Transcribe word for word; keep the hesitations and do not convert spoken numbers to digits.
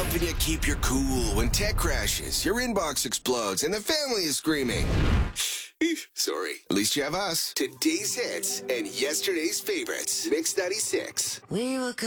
Helping you keep your cool when tech crashes, your inbox explodes, and the family is screaming. Sorry. At least you have us. Today's hits and yesterday's favorites. Mix ninety-six. We were